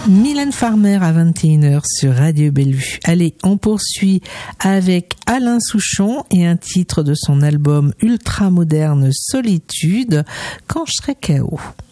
Mylène Farmer à 21h sur Radio Bellevue. Allez, on poursuit avec Alain Souchon et un titre de son album ultra moderne Solitude, Quand je serai KO.